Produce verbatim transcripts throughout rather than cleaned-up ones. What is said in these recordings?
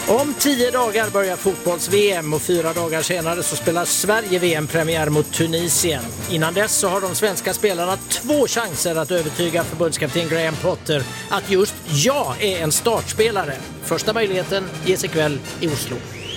Om tio dagar börjar fotbolls-V M och fyra dagar senare så spelar Sverige V M-premiär mot Tunisien. Innan dess så har de svenska spelarna två chanser att övertyga förbundskapten Graham Potter att just jag är en startspelare. Första möjligheten ges ikväll i Oslo.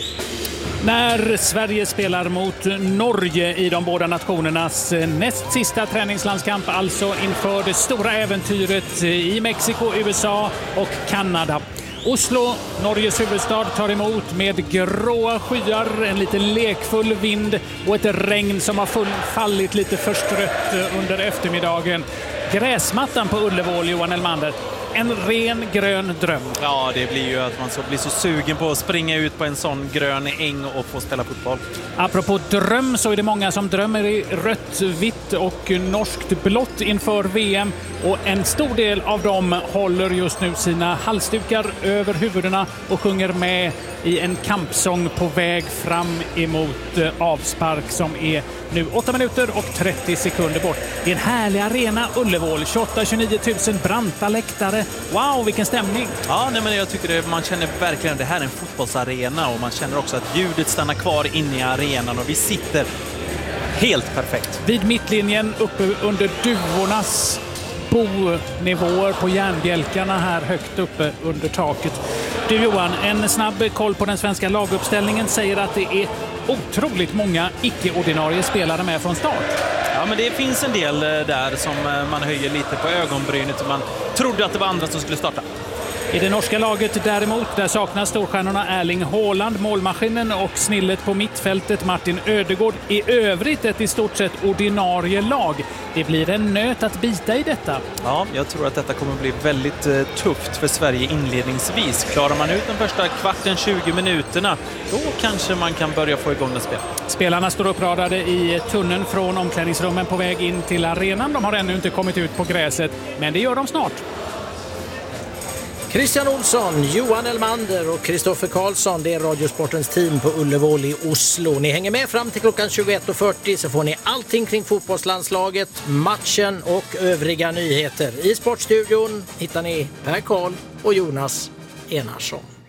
När Sverige spelar mot Norge i de båda nationernas näst sista träningslandskamp, alltså inför det stora äventyret i Mexiko, U S A och Kanada. Oslo, Norges huvudstad, tar emot med gråa skyar, en lite lekfull vind och ett regn som har fallit lite förstrött under eftermiddagen. Gräsmattan på Ullevål, Johan Elmander. En ren grön dröm. Ja, det blir ju att man så blir så sugen på att springa ut på en sån grön äng och få spela fotboll. Apropå dröm så är det många som drömmer i rött, vitt och norskt blått inför V M. Och en stor del av dem håller just nu sina halsdukar över huvudena och sjunger med i en kampsång på väg fram emot avspark som är nu åtta minuter och trettio sekunder bort. Det är en härlig arena, Ullevål. tjugoåtta till tjugonio tusen branta läktare. Wow, vilken stämning! Ja, nej, men jag tycker det, man känner verkligen att det här är en fotbollsarena och man känner också att ljudet stannar kvar inne i arenan och vi sitter helt perfekt. Vid mittlinjen uppe under duvornas bonivåer på järnbjälkarna här högt uppe under taket. Du Johan, en snabb koll på den svenska laguppställningen säger att det är otroligt många icke-ordinarie spelare med från start. Ja, men det finns en del där som man höjer lite på ögonbrynet. Man trodde att det var andra som skulle starta. I det norska laget däremot, där saknas storstjärnorna Erling Haaland, målmaskinen och snillet på mittfältet Martin Ödegård. I övrigt ett i stort sett ordinarie lag. Det blir en nöt att bita i detta. Ja, jag tror att detta kommer bli väldigt eh, tufft för Sverige inledningsvis. Klarar man ut den första kvarten, tjugo minuterna, då kanske man kan börja få igång det spel. Spelarna står uppradade i tunneln från omklädningsrummen på väg in till arenan. De har ännu inte kommit ut på gräset, men det gör de snart. Christian Olsson, Johan Elmander och Kristoffer Karlsson, det är Radiosportens team på Ullevål i Oslo. Ni hänger med fram till klockan tjugoett och fyrtio så får ni allting kring fotbollslandslaget, matchen och övriga nyheter. I Sportstudion hittar ni Per Karl och Jonas Enarsson.